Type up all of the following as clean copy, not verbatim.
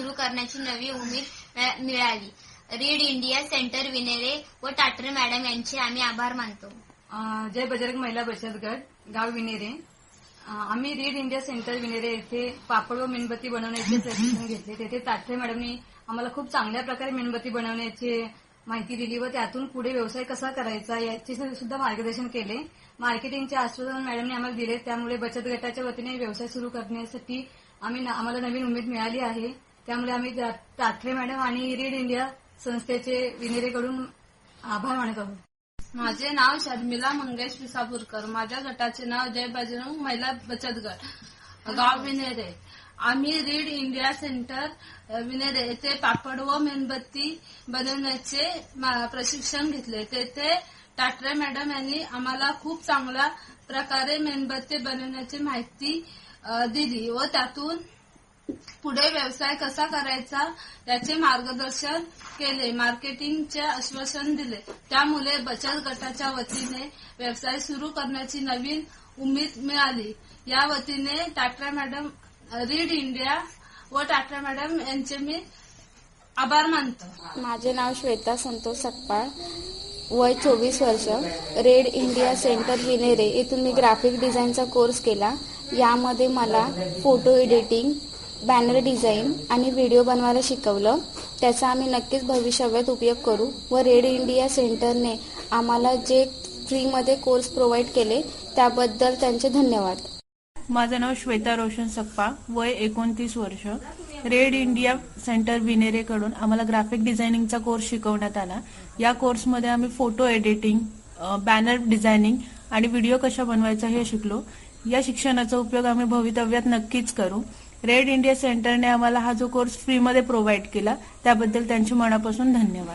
सुरू करण्याची नवी उमेद मिळाली. रीड इंडिया सेंटर विनेरे व टाटरे मॅडम यांचे आम्ही आभार मानतो. जय बजरंग महिला बचत गट गाव विनेरे. आम्ही रीड इंडिया सेंटर विनेरे येथे पापड व मेणबत्ती बनवण्याचे प्रशिक्षण घेतले. तेथे टाटरे मॅडमनी आम्हाला खूप चांगल्या प्रकारे मेणबत्ती बनवण्याची माहिती दिली व त्यातून पुढे व्यवसाय कसा करायचा याचे सुद्धा मार्गदर्शन केले. मार्केटिंगचे आश्वासन मॅडमने आम्हाला दिले. त्यामुळे बचत गटाच्या वतीने व्यवसाय सुरू करण्यासाठी आम्हाला नवीन उमेद मिळाली आहे. त्यामुळे आम्ही टाटरे मॅडम आणि रीड इंडिया संस्थेचे विनेरेकडून आभार मानत आहोत. माझे नाव शर्मिला मंगेश विसापूरकर. माझ्या गटाचे नाव जय बजरंग महिला बचत गट गाव विनेरे. आम्ही रीड इंडिया सेंटर विनेरे येथे पापड व मेणबत्ती बनवण्याचे प्रशिक्षण घेतले. तेथे टाटरे मॅडम यांनी आम्हाला खूप चांगल्या प्रकारे मेणबत्ती बनवण्याची माहिती दिली व त्यातून पुढे व्यवसाय कसा करायचा याचे मार्गदर्शन केले. मार्केटिंगचे आश्वासन दिले. त्यामुळे बचत गटाच्या वतीने व्यवसाय सुरू करण्याची नवीन उमेद मिळाली. या वतीने टाटरे मॅडम, रीड इंडिया व टाटरे मॅडम यांचे मी आभार मानतो. माझे नाव श्वेता संतोष सकपाळ, वय 24 वर्ष. रेड इंडिया सेंटर विनेरे येथून मी ग्राफिक डिझाईनचा कोर्स केला. यामध्ये मला फोटो एडिटिंग, बॅनर डिझाईन आणि व्हिडिओ बनवायला शिकवलं. त्याचा आम्ही नक्कीच भविष्यात उपयोग करू व रेड इंडिया सेंटरने आम्हाला जे फ्रीमध्ये कोर्स प्रोव्हाइड केले त्याबद्दल त्यांचे धन्यवाद. माझं नाव श्वेता रोशन सकपाळ, वय 29 वर्ष. रेड इंडिया सेंटर विनेरेकडून आम्हाला ग्राफिक डिझायनिंगचा कोर्स शिकवण्यात आला. या कोर्समध्ये आम्ही फोटो एडिटिंग, बॅनर डिझायनिंग आणि व्हिडिओ कशा बनवायचा हे शिकलो. या शिक्षणाचा उपयोग आम्ही भवितव्यात नक्कीच करू. रेड इंडिया सेंटरने आम्हाला हा जो कोर्स फ्रीमध्ये प्रोव्हाइड केला त्याबद्दल त्यांचे मनापासून धन्यवाद.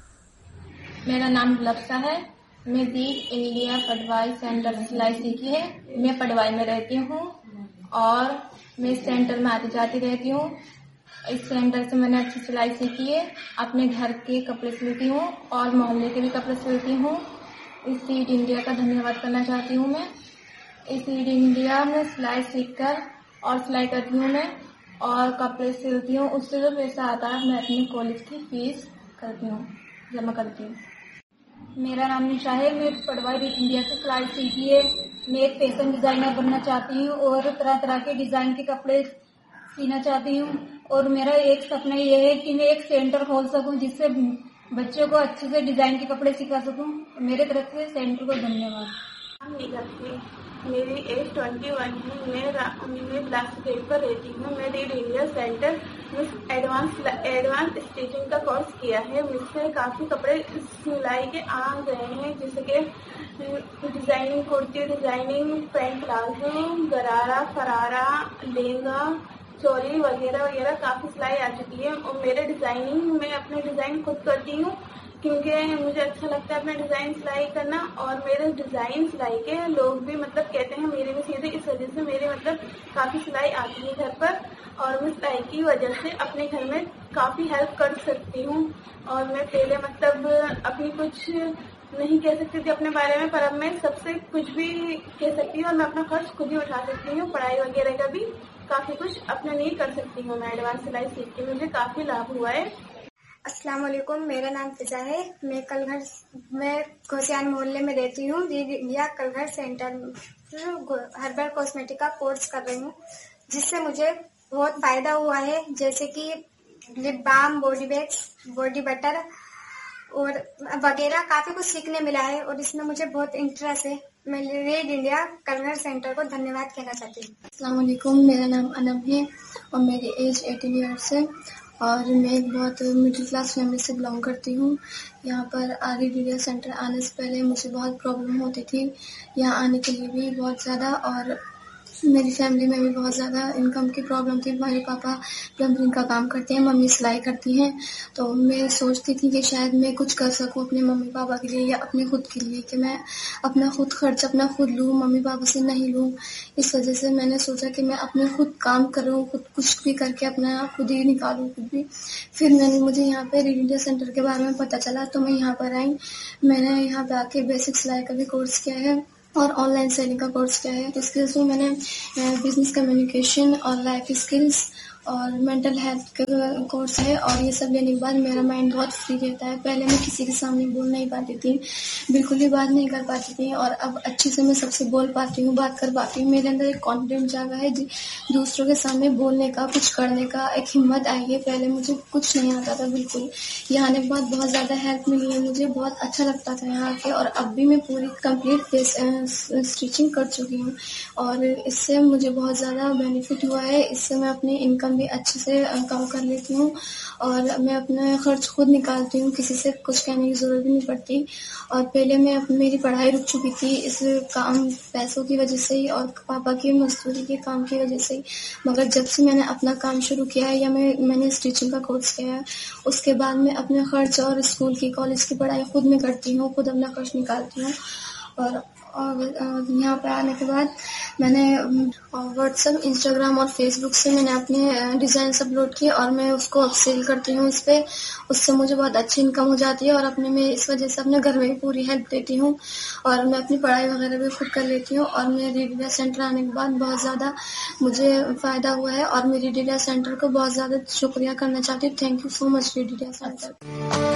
मेरा नाम लफ्सा है. मैं रीड इंडिया पटवाई सेंटर सिलाई सीखी है. मैं पटवाई में रहती हूँ और मैं इस सेंटर में आती जाती रहती हूँ. इस सेंटर से मैंने अच्छी सिलाई सीखी है. अपने घर के कपड़े सिलती हूँ और मोहल्ले के भी कपड़े सिलती हूँ. इस रीड इंडिया का धन्यवाद करना चाहती हूँ मैं. इस रीड इंडिया में सिलाई सीखकर और सिलाई करती हूँ मैं और कपड़े सिलती हूँ. उससे जो पैसा आता है मैं अपनी कॉलेज की फीस जमा करती हूँ. मेरा नाम निशा है. मैं पटवाई रीड इंडिया से सिलाई सीखी है. मैं एक फैशन डिजाइनर बनना चाहती हूँ और तरह तरह के डिजाइन के कपड़े सीना चाहती हूँ. और मेरा एक सपना ये है कि मैं एक सेंटर खोल सकूँ जिससे बच्चों को अच्छे से डिजाइन के कपड़े सिखा सकूँ. मेरे तरफ से सेंटर को धन्यवाद. मेरी एज 21 है. मैं बिलासपुर गेट पर रहती हूँ. मैं रीड इंडिया सेंटर में एडवांस स्टिचिंग का कोर्स किया है. मुझसे काफी कपड़े सिलाई के आ गए हैं, जैसे कि designing kurti, designing pant palazzo, गरारा, फरारा, लहंगा, चोली वगैरह वगैरह काफी सिलाई आ चुकी है. और मेरे डिजाइनिंग में अपने डिजाइन खुद करती हूँ क्योंकि मुझे अच्छा लगता है अपना डिजाइन सिलाई करना. और मेरे डिजाइन सिलाई के लोग भी कहते हैं मेरे में सीधे, इस वजह से मेरे काफी सिलाई आती है घर पर. और मैं सिलाई की वजह से अपने घर में काफी हेल्प कर सकती हूँ. और मैं पहले अपनी कुछ नहीं कह सकती थी अपने बारे में, पर अब मैं सबसे कुछ भी कह सकती हूँ और मैं अपना खर्च खुद ही उठा सकती हूँ. पढ़ाई वगैरह का भी काफी कुछ अपने लिए कर सकती हूँ. मैं एडवांस सिलाई सीख के मुझे काफी लाभ हुआ है. अस्सलाम वालेकुम. मेरा नाम फिजा है. मैं घोसियान मोहल्ले में रहती हूँ. Read India कलघर centre herbal cosmetic का कोर्स कर रही हूँ, जिससे मुझे बहुत फायदा हुआ है. जैसे कि lip balm, body bags, body butter और वगैरह काफी कुछ सीखने मिला है और इसमें मुझे बहुत इंटरेस्ट है. मैं रीड इंडिया कलघर सेंटर को धन्यवाद कहना चाहती हूँ. अस्सलाम वालेकुम. मेरा नाम अनम है और मेरी एज 18 ईयर्स है और मैं एक बहुत मिडिल क्लास फैमिली से बिलोंग करती हूँ. यहाँ पर रीड इंडिया सेंटर आने से पहले मुझे बहुत प्रॉब्लम होती थी. यहाँ आने के लिए भी बहुत ज़्यादा, और मेरी फैमिली में भी बहुत ज़्यादा इनकम की प्रॉब्लम थी. मेरे पापा प्लम्बरिंग का काम करते हैं, मम्मी सिलाई करती हैं. तो मैं सोचती थी कि शायद मैं कुछ कर सकूं अपने मम्मी पापा के लिए या अपने खुद के लिए, कि मैं अपना खुद खर्च अपना खुद लूं, मम्मी पापा से नहीं लूं. इस वजह से मैंने सोचा कि मैं अपने खुद काम करूं, खुद कुछ भी करके अपना खुद ही निकालूं खुद भी. फिर मुझे यहाँ पे रीड इंडिया सेंटर के बारे में पता चला तो मैं यहाँ पर आई. मैंने यहाँ पे आके बेसिक सिलाई का भी कोर्स किया है और ऑनलाइन सेलिंग का कोर्स किया है. स्किल्स में मैंने बिजनेस कम्युनिकेशन और लाइफ स्किल्स और मेंटल हेल्थ का कोर्स है। और ये सब लेने के बाद मेरा माइंड बहुत फ्री रहता है। पहले मैं किसी के सामने बोल नहीं पाती थी, बिल्कुल भी बात नहीं कर पाती थी, और अब अच्छे से मैं सबसे बोल पाती हूँ, बात कर पाती हूँ। मेरे अंदर एक कॉन्फिडेंस जागा है, दूसरों के सामने बोलने का, कुछ करने का एक हिम्मत आई है। पहले मुझे कुछ नहीं आता था बिल्कुल। यहाँ आने के बाद बहुत ज्यादा हेल्प मिली है मुझे, बहुत अच्छा लगता था यहाँ के। और अब भी मैं पूरी कंप्लीट स्टिचिंग कर चुकी हूँ और इससे मुझे बहुत ज्यादा बेनिफिट हुआ है। इससे मैं अपनी इनकम भी अच्छे से कम कर लेती हूँ और मैं अपना खर्च खुद निकालती हूँ, किसी से कुछ कहने की जरूरत भी नहीं पड़ती। और पहले मेरी पढ़ाई रुक चुकी थी इस काम पैसों की वजह से ही और पापा की मजदूरी के काम की वजह से ही, मगर जब से मैंने अपना काम शुरू किया है या मैंने स्टिचिंग का कोर्स किया है, उसके बाद मैं अपने खर्च और स्कूल की कॉलेज की पढ़ाई खुद में करती हूँ, खुद अपना खर्च निकालती हूँ। और यहाँ पे आने के बाद मैंने व्हाट्सएप, इंस्टाग्राम और फेसबुक से मैंने अपने डिजाइन अपलोड किए और मैं उसको अब सेल करती हूँ इस पे। उससे मुझे बहुत अच्छी इनकम हो जाती है और मैं इस वजह से अपने घर में भी पूरी हेल्प देती हूँ और मैं अपनी पढ़ाई वगैरह भी खुद कर लेती हूँ। और मेरे रीड इंडिया सेंटर आने के बाद बहुत ज्यादा मुझे फायदा हुआ है और मेरे रीड इंडिया सेंटर को बहुत ज्यादा शुक्रिया करना चाहती हूँ। Thank you so much read India centre.